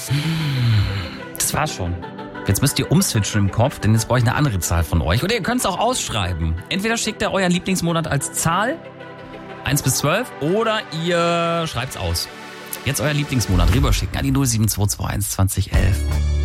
Das war's schon. Jetzt müsst ihr umswitchen im Kopf, denn jetzt brauche ich eine andere Zahl von euch. Oder ihr könnt es auch ausschreiben. Entweder schickt ihr euren Lieblingsmonat als Zahl, 1 bis 12, oder ihr schreibt's aus. Jetzt euer Lieblingsmonat rüberschicken an die 07221 2011.